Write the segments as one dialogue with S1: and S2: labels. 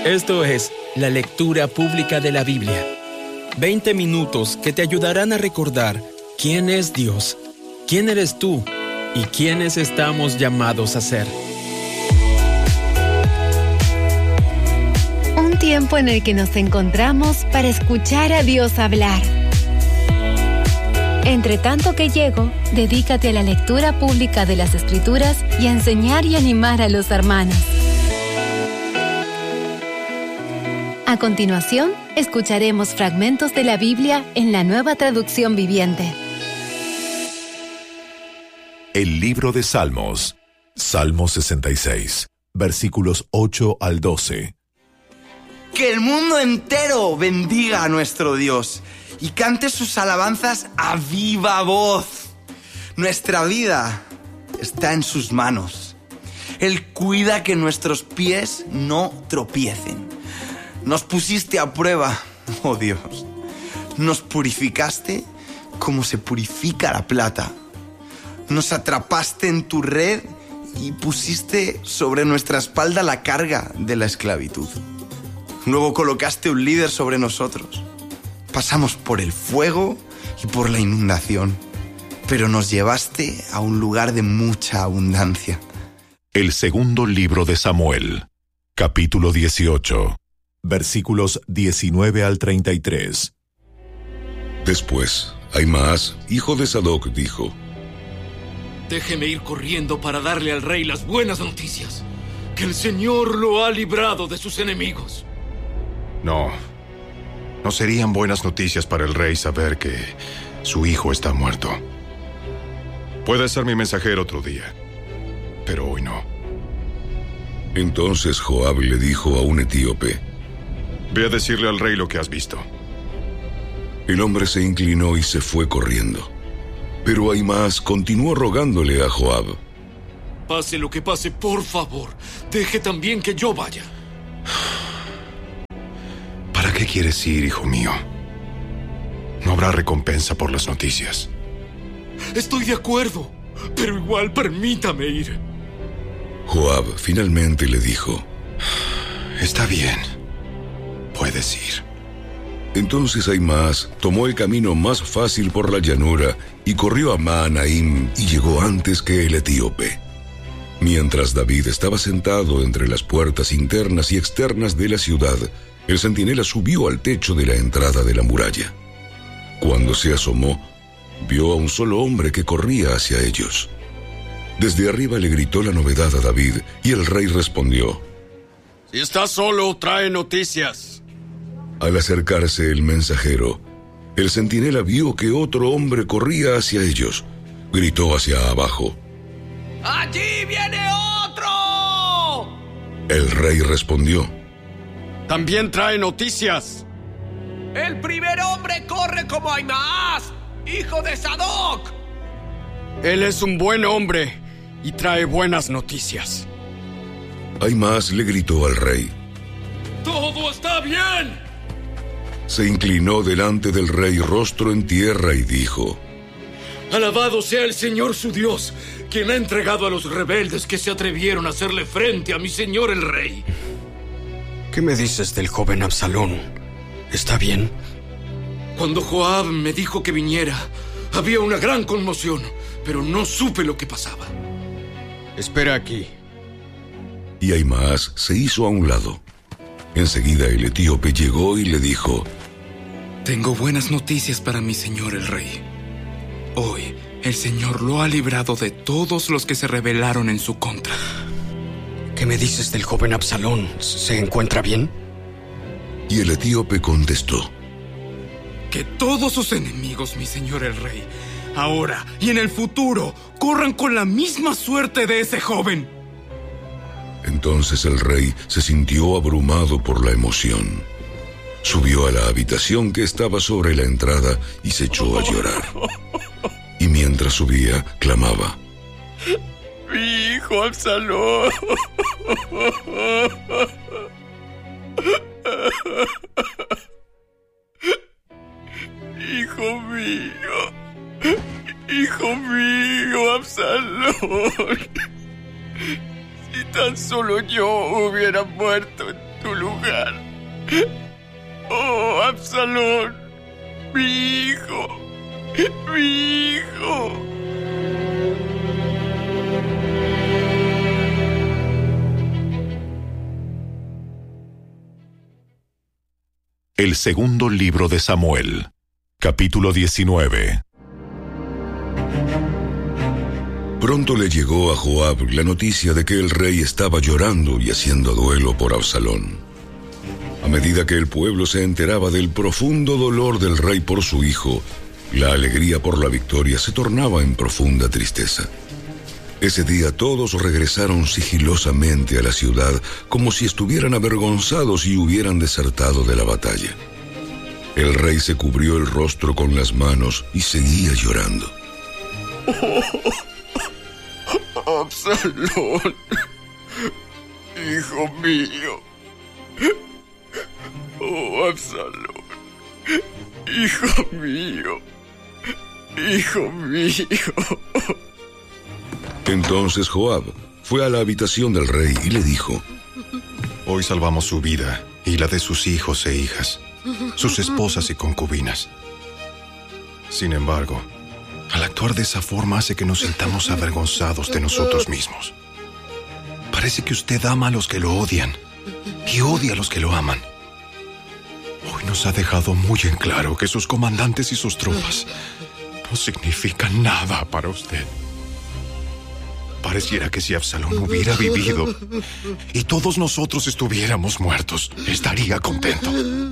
S1: Esto es la lectura pública de la Biblia. 20 minutos que te ayudarán a recordar quién es Dios, quién eres tú y quiénes estamos llamados a ser.
S2: Un tiempo en el que nos encontramos para escuchar a Dios hablar. Entre tanto que llego, dedícate a la lectura pública de las Escrituras y a enseñar y animar a los hermanos. A continuación, escucharemos fragmentos de la Biblia en la Nueva Traducción Viviente.
S3: El libro de Salmos, Salmo 66, versículos 8 al 12.
S4: Que el mundo entero bendiga a nuestro Dios y cante sus alabanzas a viva voz. Nuestra vida está en sus manos. Él cuida que nuestros pies no tropiecen. Nos pusiste a prueba, oh Dios. Nos purificaste como se purifica la plata. Nos atrapaste en tu red y pusiste sobre nuestra espalda la carga de la esclavitud. Luego colocaste un líder sobre nosotros. Pasamos por el fuego y por la inundación, pero nos llevaste a un lugar de mucha abundancia.
S3: El segundo libro de Samuel, capítulo 18, versículos 19 al 33.
S5: Después, Ahimaas, hijo de Sadoc, dijo:
S6: Déjeme ir corriendo para darle al rey las buenas noticias, que el Señor lo ha librado de sus enemigos.
S7: No serían buenas noticias para el rey saber que su hijo está muerto. Puede ser mi mensajero otro día, pero hoy no.
S5: Entonces Joab le dijo a un etíope:
S7: Ve a decirle al rey lo que has visto.
S5: El hombre se inclinó y se fue corriendo. Pero Ahimaas continuó rogándole a Joab:
S6: Pase lo que pase, por favor, deje también que yo vaya.
S7: ¿Para qué quieres ir, hijo mío? No habrá recompensa por las noticias.
S6: Estoy de acuerdo, pero igual permítame ir.
S5: Joab finalmente le dijo:
S7: Está bien, puedes ir.
S5: Entonces Ahimaas tomó el camino más fácil por la llanura y corrió a Mahanaim y llegó antes que el etíope. Mientras David estaba sentado entre las puertas internas y externas de la ciudad, el centinela subió al techo de la entrada de la muralla. Cuando se asomó, vio a un solo hombre que corría hacia ellos. Desde arriba le gritó la novedad a David y el rey respondió:
S6: Si estás solo, trae noticias.
S5: Al acercarse el mensajero, el centinela vio que otro hombre corría hacia ellos. Gritó hacia abajo:
S6: ¡Allí viene otro!
S5: El rey respondió:
S6: También trae noticias. El primer hombre corre como Ahimaas, hijo de Sadoc. Él es un buen hombre y trae buenas noticias.
S5: Ahimaas le gritó al rey:
S6: ¡Todo está bien!
S5: Se inclinó delante del rey rostro en tierra y dijo:
S6: Alabado sea el Señor su Dios, quien ha entregado a los rebeldes que se atrevieron a hacerle frente a mi señor el rey.
S8: ¿Qué me dices del joven Absalón? ¿Está bien?
S6: Cuando Joab me dijo que viniera, había una gran conmoción, pero no supe lo que pasaba.
S8: Espera aquí.
S5: Y Ahimaas se hizo a un lado. Enseguida el etíope llegó y le dijo:
S9: Tengo buenas noticias para mi señor el rey. Hoy el Señor lo ha librado de todos los que se rebelaron en su contra.
S8: ¿Qué me dices del joven Absalón? ¿Se encuentra bien?
S5: Y el etíope contestó:
S9: Que todos sus enemigos, mi señor el rey, ahora y en el futuro, corran con la misma suerte de ese joven.
S5: Entonces el rey se sintió abrumado por la emoción. Subió a la habitación que estaba sobre la entrada y se echó a llorar. Y mientras subía, clamaba:
S6: Mi hijo Absalón. Hijo mío, Absalón. Si tan solo yo hubiera muerto en tu lugar. ¡Oh, Absalón! ¡Mi hijo! ¡Mi hijo!
S3: El segundo libro de Samuel, capítulo 19.
S5: Pronto le llegó a Joab la noticia de que el rey estaba llorando y haciendo duelo por Absalón. A medida que el pueblo se enteraba del profundo dolor del rey por su hijo, la alegría por la victoria se tornaba en profunda tristeza. Ese día todos regresaron sigilosamente a la ciudad como si estuvieran avergonzados y hubieran desertado de la batalla. El rey se cubrió el rostro con las manos y seguía llorando.
S6: ¡Oh, Absalón! ¡Hijo mío! ¡Oh, Absalón! ¡Hijo mío! ¡Hijo mío!
S5: Entonces Joab fue a la habitación del rey y le dijo:
S7: Hoy salvamos su vida y la de sus hijos e hijas, sus esposas y concubinas. Sin embargo, al actuar de esa forma hace que nos sintamos avergonzados de nosotros mismos. Parece que usted ama a los que lo odian y odia a los que lo aman. Hoy nos ha dejado muy en claro que sus comandantes y sus tropas no significan nada para usted. Pareciera que si Absalón hubiera vivido y todos nosotros estuviéramos muertos, estaría contento.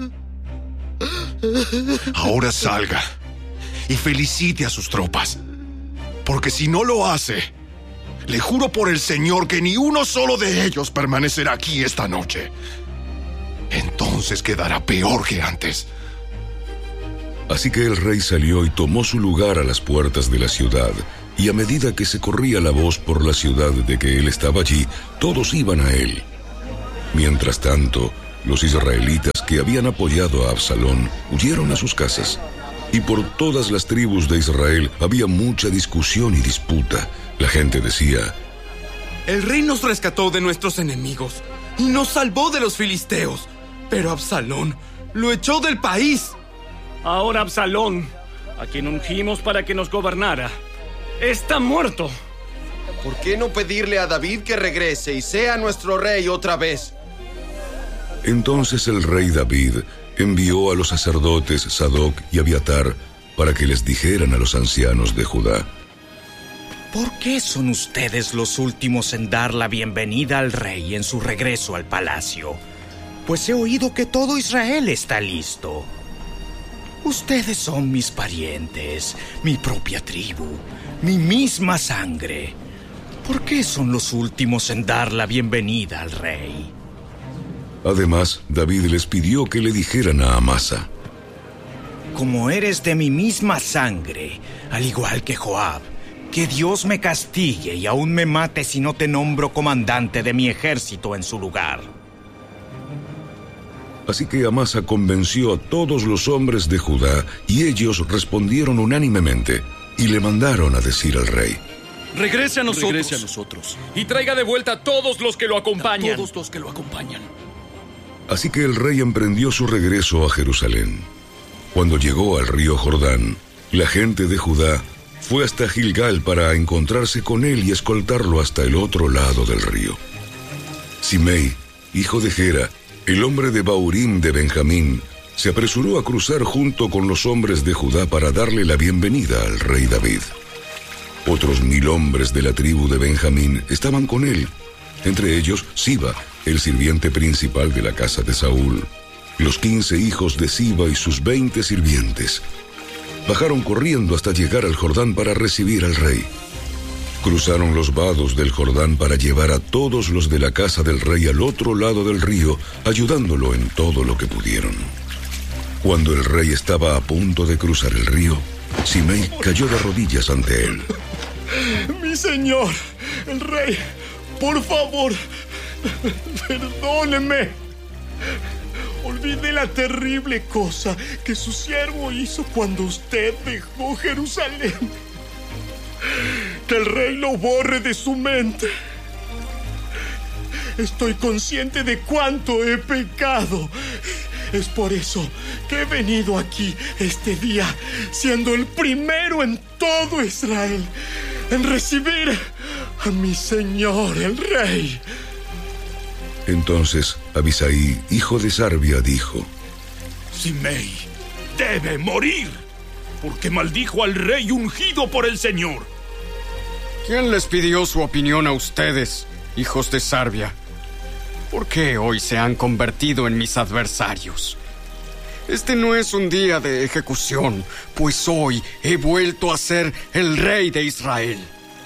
S7: Ahora salga y felicite a sus tropas, porque si no lo hace, le juro por el Señor que ni uno solo de ellos permanecerá aquí esta noche. Entonces quedará peor que antes.
S5: Así que el rey salió y tomó su lugar a las puertas de la ciudad, y a medida que se corría la voz por la ciudad de que él estaba allí, todos iban a él. Mientras tanto, los israelitas que habían apoyado a Absalón huyeron a sus casas, y por todas las tribus de Israel había mucha discusión y disputa. La gente decía:
S9: El rey nos rescató de nuestros enemigos y nos salvó de los filisteos, pero Absalón lo echó del país.
S10: Ahora Absalón, a quien ungimos para que nos gobernara, está muerto.
S11: ¿Por qué no pedirle a David que regrese y sea nuestro rey otra vez?
S5: Entonces el rey David envió a los sacerdotes Sadoc y Abiatar para que les dijeran a los ancianos de Judá:
S12: ¿Por qué son ustedes los últimos en dar la bienvenida al rey en su regreso al palacio? Pues he oído que todo Israel está listo. Ustedes son mis parientes, mi propia tribu, mi misma sangre. ¿Por qué son los últimos en dar la bienvenida al rey?
S5: Además, David les pidió que le dijeran a Amasa:
S12: Como eres de mi misma sangre, al igual que Joab, que Dios me castigue y aún me mate si no te nombro comandante de mi ejército en su lugar.
S5: Así que Amasa convenció a todos los hombres de Judá, y ellos respondieron unánimemente, y le mandaron a decir al rey:
S10: Regrese a nosotros. Y traiga de vuelta a todos los que lo acompañan.
S5: Así que el rey emprendió su regreso a Jerusalén. Cuando llegó al río Jordán, la gente de Judá fue hasta Gilgal para encontrarse con él y escoltarlo hasta el otro lado del río. Simei, hijo de Gera, el hombre de Baurim de Benjamín, se apresuró a cruzar junto con los hombres de Judá para darle la bienvenida al rey David. Otros 1000 hombres de la tribu de Benjamín estaban con él, entre ellos Siba, el sirviente principal de la casa de Saúl, los 15 hijos de Siba y sus 20 sirvientes. Bajaron corriendo hasta llegar al Jordán para recibir al rey. Cruzaron los vados del Jordán para llevar a todos los de la casa del rey al otro lado del río, ayudándolo en todo lo que pudieron. Cuando el rey estaba a punto de cruzar el río, Simei cayó de rodillas ante él.
S10: Mi señor, el rey, por favor, perdóneme. Olvide la terrible cosa que su siervo hizo cuando usted dejó Jerusalén. Que el rey lo borre de su mente. Estoy consciente de cuánto he pecado. Es por eso que he venido aquí este día, siendo el primero en todo Israel en recibir a mi señor el rey.
S5: Entonces Abisai, hijo de Sarbia, dijo:
S13: Simei debe morir, porque maldijo al rey ungido por el Señor.
S6: ¿Quién les pidió su opinión a ustedes, hijos de Sarbia? ¿Por qué hoy se han convertido en mis adversarios? Este no es un día de ejecución, pues hoy he vuelto a ser el rey de Israel.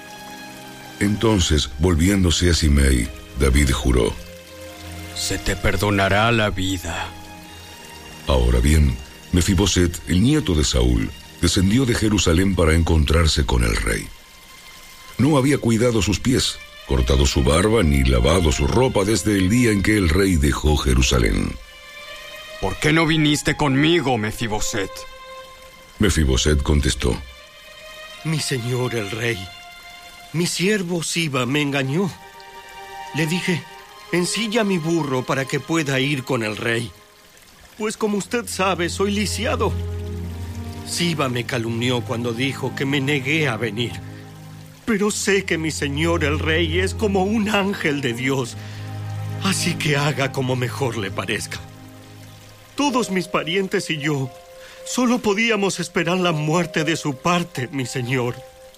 S5: Entonces, volviéndose a Simei, David juró:
S6: Se te perdonará la vida.
S5: Ahora bien, Mefiboset, el nieto de Saúl, descendió de Jerusalén para encontrarse con el rey. No había cuidado sus pies, cortado su barba ni lavado su ropa desde el día en que el rey dejó Jerusalén.
S6: ¿Por qué no viniste conmigo, Mefiboset?
S5: Mefiboset contestó:
S10: Mi señor el rey, mi siervo Siba me engañó. Le dije: ensilla mi burro para que pueda ir con el rey, pues como usted sabe, soy lisiado. Siba me calumnió cuando dijo que me negué a venir. Pero sé que mi señor el rey es como un ángel de Dios, así que haga como mejor le parezca. Todos mis parientes y yo solo podíamos esperar la muerte de su parte, mi señor.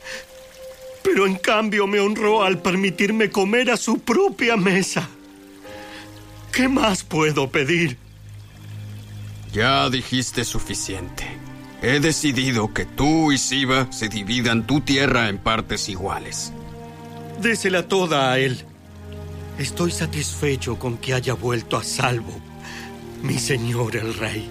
S10: Pero en cambio me honró al permitirme comer a su propia mesa. ¿Qué más puedo pedir?
S6: Ya dijiste suficiente. He decidido que tú y Siba se dividan tu tierra en partes iguales.
S10: Désela toda a él. Estoy satisfecho con que haya vuelto a salvo, mi señor el rey.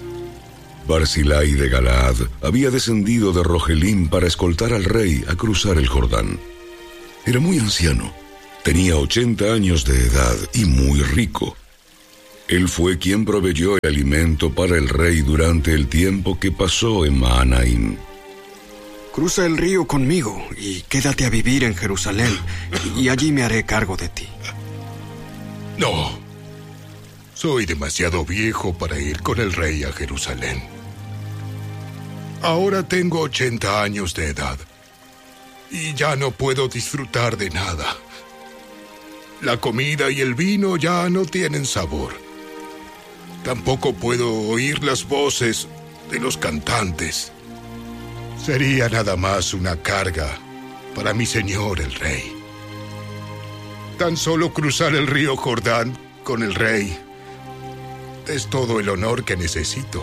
S5: Barzilai de Galaad había descendido de Rogelim para escoltar al rey a cruzar el Jordán. Era muy anciano, tenía 80 años de edad y muy rico. Él fue quien proveyó el alimento para el rey durante el tiempo que pasó en Mahanaim.
S6: Cruza el río conmigo y quédate a vivir en Jerusalén, y allí me haré cargo de ti.
S13: No, soy demasiado viejo para ir con el rey a Jerusalén. Ahora tengo 80 años de edad y ya no puedo disfrutar de nada. La comida y el vino ya no tienen sabor. Tampoco puedo oír las voces de los cantantes. Sería nada más una carga para mi señor el rey. Tan solo cruzar el río Jordán con el rey es todo el honor que necesito.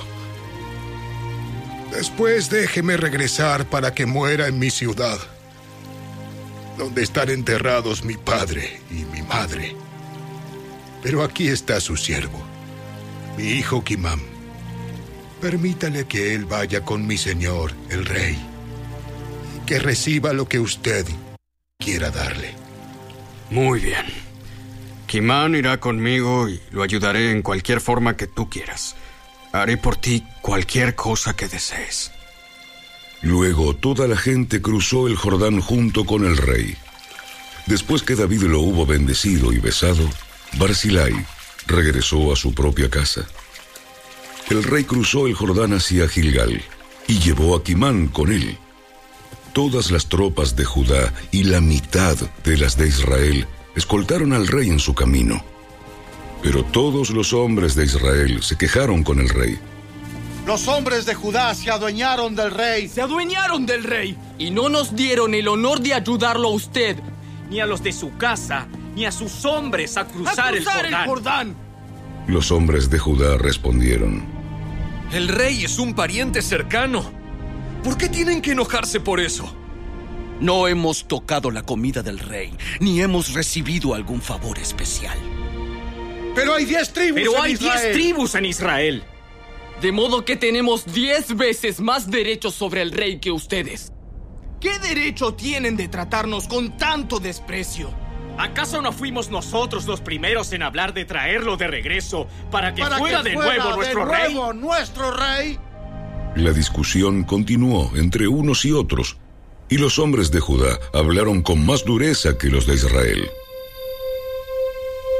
S13: Después déjeme regresar para que muera en mi ciudad, donde están enterrados mi padre y mi madre. Pero aquí está su siervo, mi hijo Kimam. Permítale que él vaya con mi señor, el rey, y que reciba lo que usted quiera darle.
S6: Muy bien. Kimam irá conmigo y lo ayudaré en cualquier forma que tú quieras. Haré por ti cualquier cosa que desees.
S5: Luego toda la gente cruzó el Jordán junto con el rey. Después que David lo hubo bendecido y besado, Barzilai regresó a su propia casa. El rey cruzó el Jordán hacia Gilgal y llevó a Kimam con él. Todas las tropas de Judá y la mitad de las de Israel escoltaron al rey en su camino. Pero todos los hombres de Israel se quejaron con el rey.
S14: Los hombres de Judá se adueñaron del rey.
S15: ¡Se adueñaron del rey! Y no nos dieron el honor de ayudarlo a usted, ni a los de su casa, ni a sus hombres a cruzar el Jordán.
S5: Los hombres de Judá respondieron:
S16: El rey es un pariente cercano. ¿Por qué tienen que enojarse por eso?
S17: No hemos tocado la comida del rey, ni hemos recibido algún favor especial.
S14: Pero hay 10 tribus
S15: Pero
S14: en
S15: hay
S14: Israel.
S15: 10 tribus en Israel. De modo que tenemos 10 veces más derechos sobre el rey que ustedes.
S18: ¿Qué derecho tienen de tratarnos con tanto desprecio?
S15: ¿Acaso no fuimos nosotros los primeros en hablar de traerlo de regreso para que fuera de nuevo
S14: nuestro rey?
S5: La discusión continuó entre unos y otros, y los hombres de Judá hablaron con más dureza que los de Israel.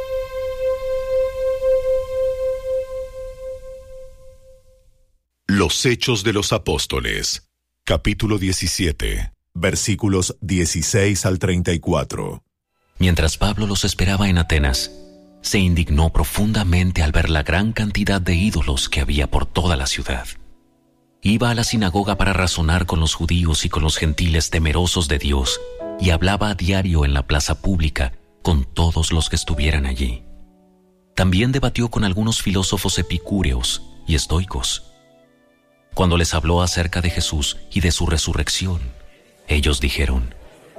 S3: Los Hechos de los Apóstoles, capítulo 17, versículos 16 al 34.
S19: Mientras Pablo los esperaba en Atenas, se indignó profundamente al ver la gran cantidad de ídolos que había por toda la ciudad. Iba a la sinagoga para razonar con los judíos y con los gentiles temerosos de Dios, y hablaba a diario en la plaza pública con todos los que estuvieran allí. También debatió con algunos filósofos epicúreos y estoicos. Cuando les habló acerca de Jesús y de su resurrección, ellos dijeron: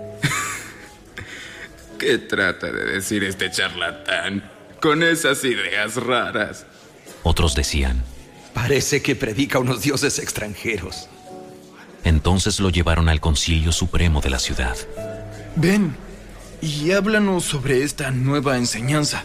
S9: ¿Qué trata de decir este charlatán con esas ideas raras?
S19: Otros decían:
S20: parece que predica unos dioses extranjeros.
S19: Entonces lo llevaron al Concilio Supremo de la ciudad.
S15: Ven y háblanos sobre esta nueva enseñanza.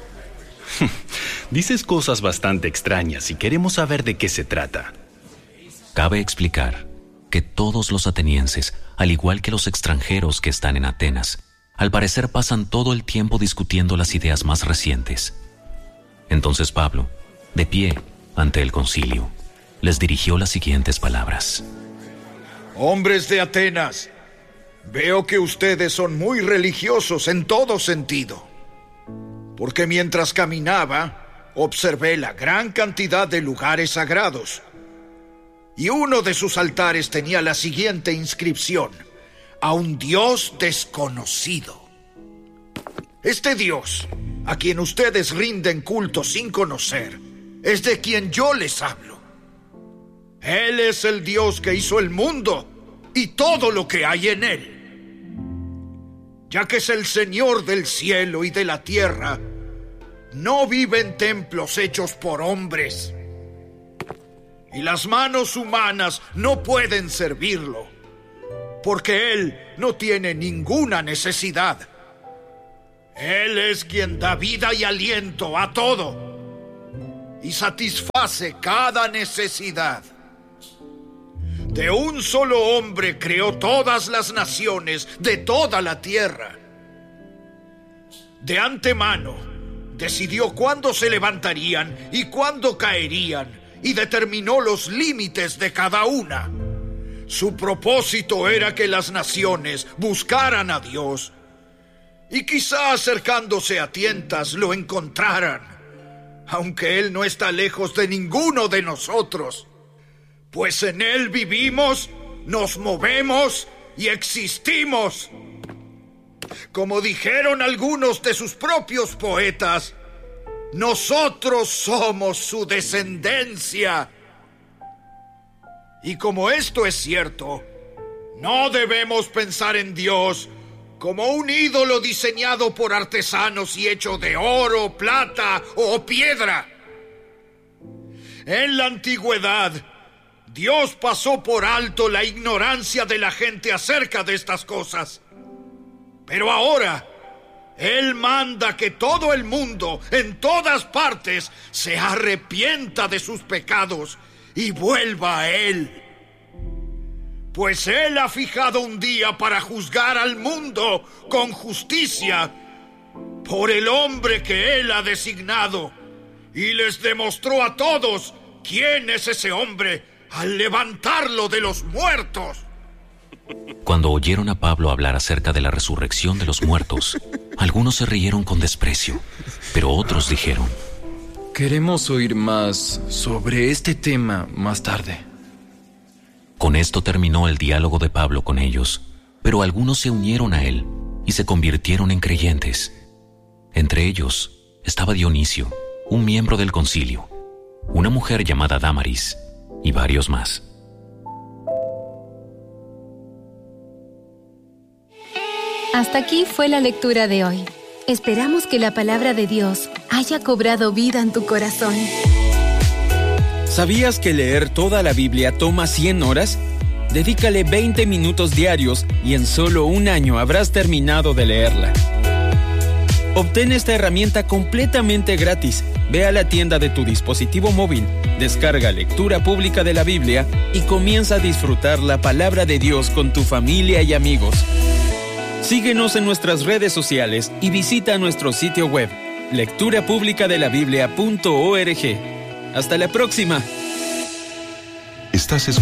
S21: Dices cosas bastante extrañas y queremos saber de qué se trata.
S19: Cabe explicar que todos los atenienses, al igual que los extranjeros que están en Atenas, al parecer pasan todo el tiempo discutiendo las ideas más recientes. Entonces Pablo, de pie ante el concilio, les dirigió las siguientes palabras:
S22: Hombres de Atenas, veo que ustedes son muy religiosos en todo sentido, porque mientras caminaba, observé la gran cantidad de lugares sagrados, y uno de sus altares tenía la siguiente inscripción: a un Dios desconocido. Este Dios, a quien ustedes rinden culto sin conocer, es de quien yo les hablo. Él es el Dios que hizo el mundo y todo lo que hay en él. Ya que es el Señor del cielo y de la tierra, no vive en templos hechos por hombres, y las manos humanas no pueden servirlo, porque Él no tiene ninguna necesidad. Él es quien da vida y aliento a todo y satisface cada necesidad. De un solo hombre creó todas las naciones de toda la tierra. De antemano decidió cuándo se levantarían y cuándo caerían, y determinó los límites de cada una. Su propósito era que las naciones buscaran a Dios, y quizá acercándose a tientas lo encontraran, aunque Él no está lejos de ninguno de nosotros, pues en Él vivimos, nos movemos y existimos. Como dijeron algunos de sus propios poetas, nosotros somos su descendencia. Y como esto es cierto, no debemos pensar en Dios como un ídolo diseñado por artesanos y hecho de oro, plata o piedra. En la antigüedad, Dios pasó por alto la ignorancia de la gente acerca de estas cosas. Pero ahora, Él manda que todo el mundo, en todas partes, se arrepienta de sus pecados y vuelva a Él. Pues Él ha fijado un día para juzgar al mundo con justicia por el hombre que Él ha designado, y les demostró a todos quién es ese hombre al levantarlo de los muertos.
S19: Cuando oyeron a Pablo hablar acerca de la resurrección de los muertos, algunos se rieron con desprecio, pero otros dijeron:
S15: queremos oír más sobre este tema más tarde.
S19: Con esto terminó el diálogo de Pablo con ellos, pero algunos se unieron a él y se convirtieron en creyentes. Entre ellos estaba Dionisio, un miembro del concilio, una mujer llamada Dámaris y varios más.
S2: Hasta aquí fue la lectura de hoy. Esperamos que la palabra de Dios haya cobrado vida en tu corazón.
S1: ¿Sabías que leer toda la Biblia toma 100 horas? Dedícale 20 minutos diarios y en solo un año habrás terminado de leerla. Obtén esta herramienta completamente gratis. Ve a la tienda de tu dispositivo móvil, descarga Lectura Pública de la Biblia y comienza a disfrutar la palabra de Dios con tu familia y amigos. Síguenos en nuestras redes sociales y visita nuestro sitio web, lecturapublicadelabiblia.org. ¡Hasta la próxima!
S3: Estás